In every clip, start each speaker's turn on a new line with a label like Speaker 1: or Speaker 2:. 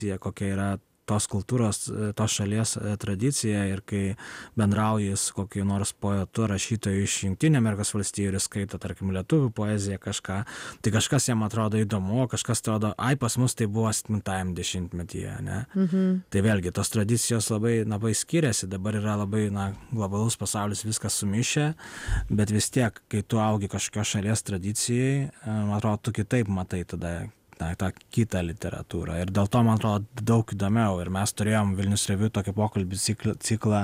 Speaker 1: kokia yra tos kultūros, tos šalies tradicija ir kai bendrauji su kokiu nors poetu, rašytoju iš Jungtinių Amerikos valstijų ir skaito, tarkim, lietuvių poeziją kažką, tai kažkas jam atrodo įdomu, kažkas atrodo, pas mus tai buvo 7-ajam dešimtmetyje, ne? Tai vėlgi, tos tradicijos labai skiriasi, dabar yra labai, globalus pasaulis, viskas sumišę, bet vis tiek, kai tu augi kažkokios šalies tradicijai, man atrodo, tu kitaip matai tada tą kitą literatūrą. Ir dėl to, man atrodo, daug įdomiau. Ir mes turėjom Vilnius Review tokį pokalbį ciklą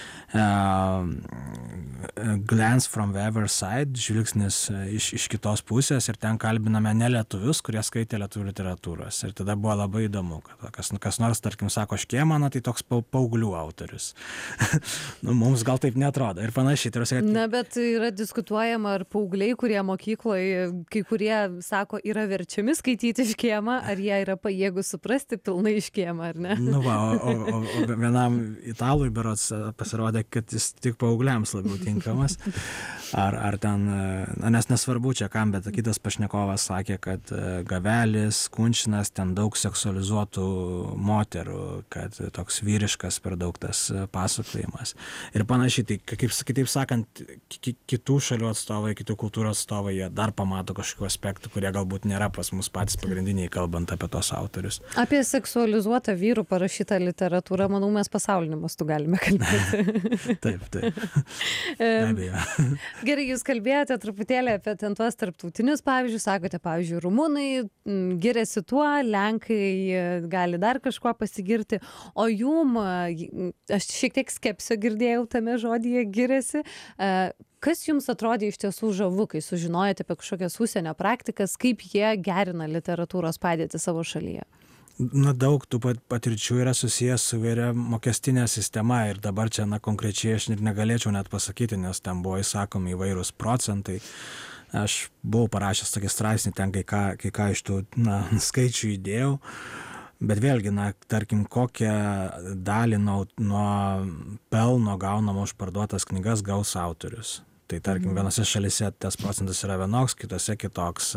Speaker 1: Glance from the Other Side, žvilgsnis iš kitos pusės, ir ten kalbiname ne lietuvius, kurie skaitė lietuvių literatūros. Ir tada buvo labai įdomu, kad kas nors, tarkim, sako Škėmaną, tai toks paauglių autorius. Mums gal taip neatrodo. Ir panašiai.
Speaker 2: Na, bet yra diskutuojama, ar paaugliai, kurie mokykloje, kai kurie sako, yra verčiami skaityti Škėmą, ar jie yra pajėgus suprasti pilnai Škėmą, ar ne?
Speaker 1: O vienam italui berods pasirodė, kad jis tik paaugliams labiau tinkamas. Ar ten, nes nesvarbu čia kam, bet kitas pašnekovas sakė, kad Gavelis, Kunčinas, ten daug seksualizuotų moterų, kad toks vyriškas per daug tas pasakojimas. Ir panašiai, tai kitaip sakant, kitų šalių atstovai, kitų kultūrų atstovai, jie dar pamato kažkokių aspektų, kurie galbūt nėra pas mus patys pagrindiniai, kalbant apie tos autorius.
Speaker 2: Apie seksualizuotą vyrų parašytą literatūrą, manau, mes pasauliniu mastu galime kalbėti.
Speaker 1: Taip. Abejo.
Speaker 2: Gerai, jūs kalbėjote truputėlį apie tuos tarptautinius pavyzdžius, sakote, pavyzdžiui, rumunai giriasi tuo, lenkai gali dar kažkuo pasigirti, o jum, aš šiek tiek skepsio girdėjau tame žodyje giriasi, kas jums atrodė iš tiesų žavu, kai sužinojote apie kažkokias užsienio praktikas, kaip jie gerina literatūros padėtį savo šalyje?
Speaker 1: Daug tų patirčių yra susijęs su vėria mokestinė sistema ir dabar čia, konkrečiai aš ir negalėčiau net pasakyti, nes ten buvo įsakomi įvairūs procentai. Aš buvau parašęs tokį straipsnį ten, kai ką iš tų skaičių įdėjau, bet vėlgi, tarkim, kokią dalį nuo pelno gaunamo už parduotas knygas gaus autorius. Tai tarkim, vienose šalyse tas procentas yra vienoks, kitose kitoks.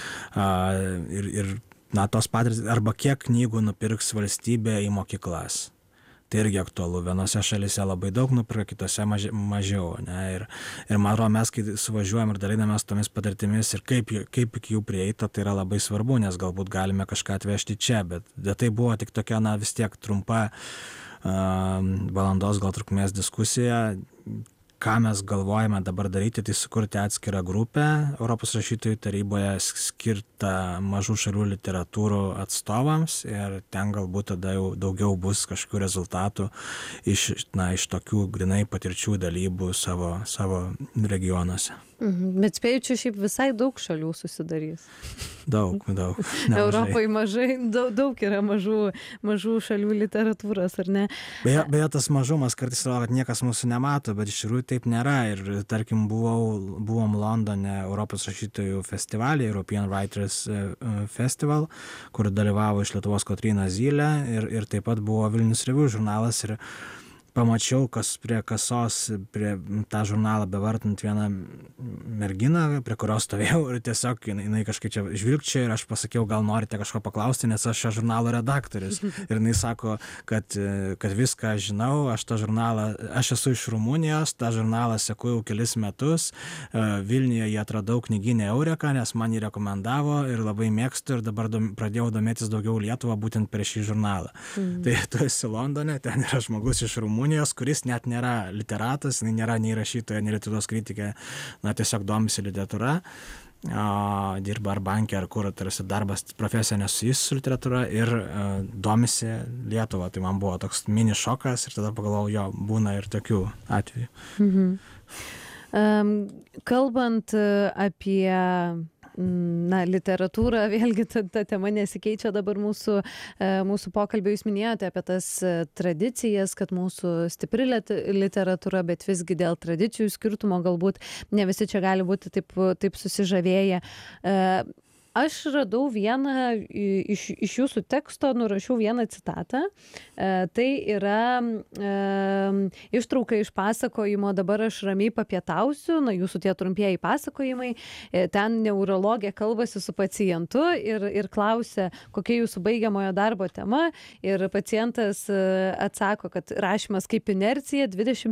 Speaker 1: Ir tos patirtys, arba kiek knygų nupirks valstybė į mokyklas. Tai irgi aktualu. Vienose šalyse labai daug nupirka, kitose mažiau. Ne? Ir man atrodo, mes, kai suvažiuojam ir dalinamės tomis patirtimis ir kaip iki jų prieita, tai yra labai svarbu, nes galbūt galime kažką atvežti čia, bet tai buvo tik tokia, vis tiek trumpa valandos gal trukmės diskusija. Ką mes galvojame dabar daryti, tai sukurti atskirą grupę Europos rašytojų taryboje skirtą mažų šalių literatūrų atstovams ir ten galbūt tada jau daugiau bus kažkokių rezultatų iš tokių grinai patirčių dalybų savo regionuose.
Speaker 2: Bet spėju, čia šiaip visai daug šalių susidarys.
Speaker 1: Daug.
Speaker 2: Europai mažai, daug yra mažų šalių literatūros, ar ne?
Speaker 1: Beje, tas mažumas kartais rodo, kad niekas mūsų nemato, bet iš tikrųjų taip nėra. Ir tarkim, buvom Londone Europos rašytojų festivalyje, European Writers Festival, kur dalyvavo iš Lietuvos Kotryna Zylė ir taip pat buvo Vilnius Review žurnalas ir pamačiau, kas prie kasos, prie tą žurnalą bevartant vieną merginą, prie kurios stovėjau ir tiesiog jinai kažkaip čia žvilgčia ir aš pasakiau, gal norite kažko paklausti, nes aš šio žurnalo redaktorius. Ir jinai sako, kad viską žinau, aš esu iš Rumunijos, tą žurnalą seku jau kelis metus, Vilniuje jį atradau knygyne Eureka, nes man jį rekomendavo ir labai mėgstu ir dabar pradėjau domėtis daugiau Lietuvą būtent per šį žurnalą. Tai tu esi Londone, ten yra žmogus iš Rumunijos, kuris net nėra literatas, nėra nei rašytoja, nei literatūros kritikė, tiesiog domisi literatūra, dirba ar bankė, ar kur, tarsi darbas, profesija nesusijusi su literatūra ir domisi Lietuva. Tai man buvo toks mini šokas ir tada pagalvojau, jo, būna ir tokių atvejų.
Speaker 2: Kalbant apie literatūrą, vėlgi ta tema nesikeičia dabar mūsų pokalbio. Jūs minėjote apie tas tradicijas, kad mūsų stipri literatūra, bet visgi dėl tradicijų skirtumo galbūt ne visi čia gali būti taip susižavėję. Aš radau vieną iš jūsų teksto, nurašiau vieną citatą. Tai yra ištrauka iš pasakojimo "Dabar aš ramiai papietausiu", jūsų tie trumpieji pasakojimai. Ten neurologė kalbasi su pacientu ir klausia, kokia jūsų baigiamojo darbo tema. Ir pacientas atsako, kad rašymas kaip inercija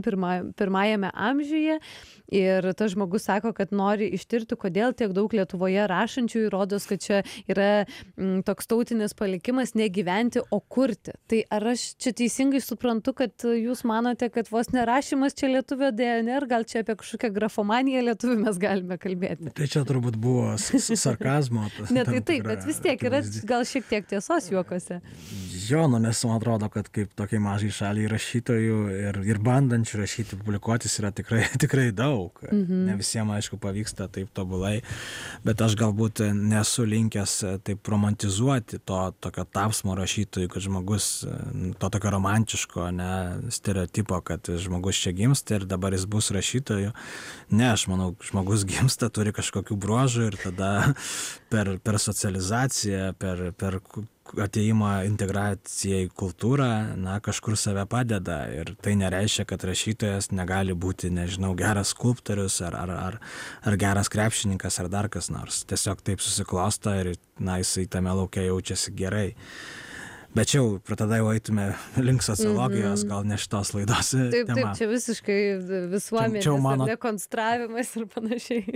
Speaker 2: 21 amžiuje. Ir tas žmogus sako, kad nori ištirti, kodėl tiek daug Lietuvoje rašančių, įrodos, kad čia yra toks tautinis palikimas ne gyventi, o kurti. Tai ar aš čia teisingai suprantu, kad jūs manote, kad vos nerašymas čia lietuvio DNR, gal čia apie kažkokią grafomaniją lietuvių mes galime kalbėti?
Speaker 1: Tai čia turbūt buvo sarkazmo.
Speaker 2: Ne, tai taip, bet vis tiek yra gal šiek tiek tiesos juokose.
Speaker 1: Jo, nes man atrodo, kad kaip tokiai mažai šaliai rašytojų ir bandančių rašyti, publikuotis yra tikrai daug. Ne visiems, aišku, pavyksta taip tobulai, bet aš galbūt nesu linkęs taip romantizuoti to tokio tapsmo rašytojų, kad žmogus, to tokio romantiško, stereotipo, kad žmogus čia gimsta ir dabar jis bus rašytoju. Ne, aš manau, žmogus gimsta, turi kažkokių bruožų ir tada per socializaciją, per atėjimą integraciją į kultūrą, kažkur save padeda. Ir tai nereiškia, kad rašytojas negali būti, nežinau, geras skulptorius ar geras krepšininkas ar dar kas nors. Tiesiog taip susiklosto ir jisai tame lauke jaučiasi gerai. Bet čia jau tada jau eitume link sociologijos, gal ne šitos laidos tema.
Speaker 2: Taip, čia visiškai visuomenės dekonstravimas ir panašiai.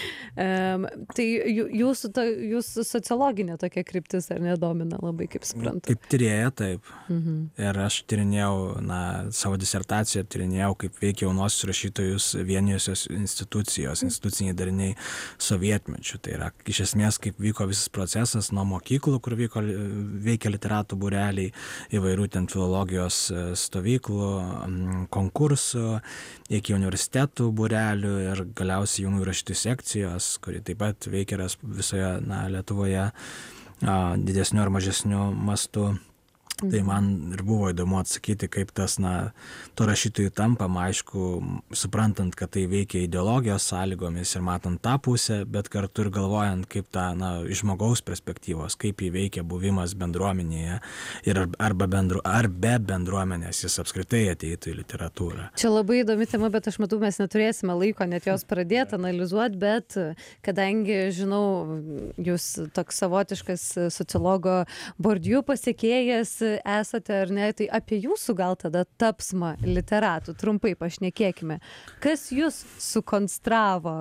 Speaker 2: Tai jūsų sociologinė tokia kryptis ar nedomina labai, kaip suprantu?
Speaker 1: Kaip tyrėja, taip. Ir aš tyrinėjau, savo disertaciją tyrinėjau, kaip veikia jaunosius rašytojus vienijusios instituciniai dariniai sovietmečiu. Tai yra, iš esmės, kaip vyko visas procesas nuo mokyklų, kur veikia literatų būreliai, įvairių ten filologijos stovyklų, konkursų, iki universitetų būrelių ir galiausiai jaunųjų rašytojų sekcijos, kuri taip pat veikia visoje Lietuvoje didesniu ar mažesniu mastu. Tai man ir buvo įdomu atsakyti, kaip tas, to rašytojų tampama, aišku, suprantant, kad tai veikia ideologijos sąlygomis ir matant tą pusę, bet kartu ir galvojant, kaip tą, iš žmogaus perspektyvos, kaip jį veikia buvimas bendruomenėje ir ar be bendruomenės jis apskritai ateitų į literatūrą.
Speaker 2: Čia labai įdomi tema, bet aš matau, mes neturėsime laiko net jos pradėti analizuoti, bet kadangi, žinau, jūs toks savotiškas sociologo Bourdieu pasiekėjas esate ar ne, tai apie jūsų gal tada tapsmą literatų trumpai pašnekėkime. Kas jūs sukonstravo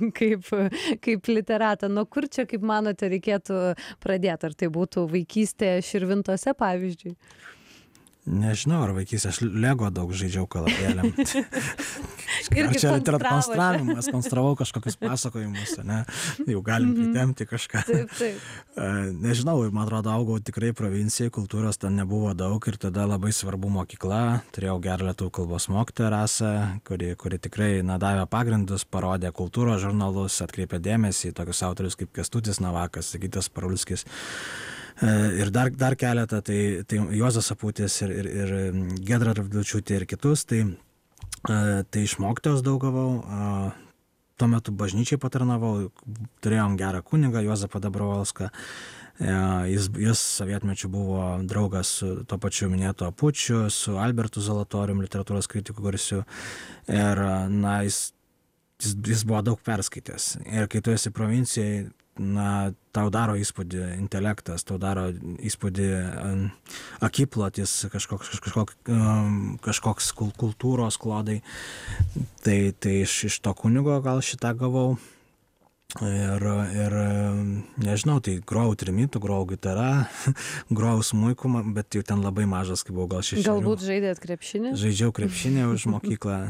Speaker 2: kaip literatą? Nuo kur čia, kaip manote, reikėtų pradėti? Ar tai būtų vaikystė Širvintose, pavyzdžiui?
Speaker 1: Nežinau, ar vaikystė, aš Lego daug žaidžiau kalabėlėm. Čia konstravimas, konstravau kažkokius pasakojimus, jau galim pritemti kažką.
Speaker 2: Taip.
Speaker 1: Nežinau, man atrodo, augau tikrai provincijai, kultūros ten nebuvo daug ir tada labai svarbu mokykla. Turėjau gerą lietuvių kalbos mokytoją Rasą, kuri tikrai davė pagrindus, parodė kultūros žurnalus, atkreipė dėmesį į tokius autorius kaip Kęstutis Navakas, Sigitas Parulskis. Ir dar keletą, tai Juozas Aputis ir Giedra Radvilavičiūtė ir kitus, tai iš mokytojos daug gavau, tuo metu bažnyčiai patarnavau, turėjom gerą kunigą Juozapą Dabrovolską, jis sovietmečiu buvo draugas su to pačiu minėto Apučiu, su Albertu Zalatorium, literatūros kritiku garsiu, ir jis buvo daug perskaitęs. Ir kai tu esi provincijai, tau daro įspūdį intelektas, tau daro įspūdį akiplotis, kažkoks kultūros klodai. Tai iš to kunigo gal šitą gavau. Ir nežinau, tai grojau trimitu, grojau gitarą, grojau smuiku, bet jau ten labai mažas, kai buvau gal 6.
Speaker 2: Galbūt žaidėt krepšinį?
Speaker 1: Žaidžiau krepšinį už mokyklą.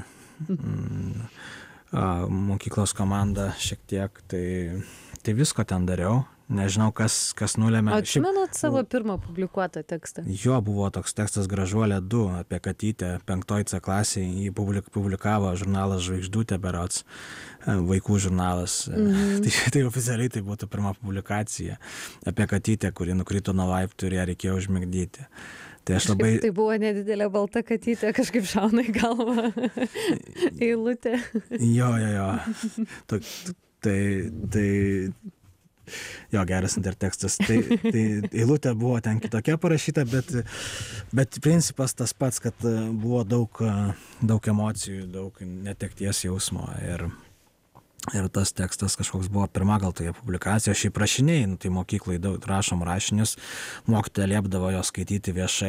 Speaker 1: Mokyklos komanda šiek tiek, tai visko ten dariau. Nežinau, kas nulėmė.
Speaker 2: Atsimenat savo pirmą publikuotą tekstą?
Speaker 1: Jo, buvo toks tekstas Gražuolė 2 apie katytę 5 C klasėje. Jį publikavo žurnalas Žvaigždutė berods, vaikų žurnalas. Tai oficialiai tai būtų pirma publikacija apie katytę, kuri nukrito nuo laiptų ir ją reikėjo užmigdyti. Tai
Speaker 2: buvo nedidelė balta katytė, kažkaip šauna į galvą eilutė.
Speaker 1: Jo. jo, geras intertekstas. Tai eilutė buvo ten kitokia parašyta, bet principas tas pats, kad buvo daug emocijų, daug netekties jausmo ir tas tekstas kažkoks buvo pirma gal toje publikacija, šiaip rašiniai, tai mokyklai daug rašom rašinius, mokytoja liepdavo jo skaityti viešai.